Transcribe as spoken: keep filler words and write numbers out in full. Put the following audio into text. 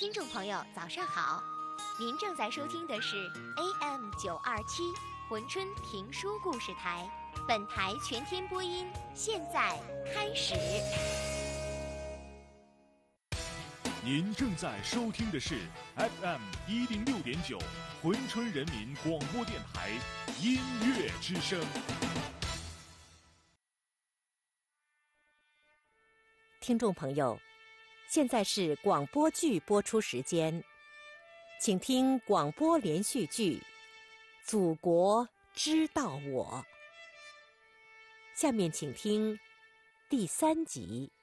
听众朋友，早上好！您正在收听的是 A M 九二七珲春评书故事台，本台全天播音，现在开始。 您正在收听的是 F M 一零六点九珲春人民广播电台音乐之声。 听众朋友，现在是广播剧播出时间，请听广播连续剧《祖国知道我》。下面请听第三集。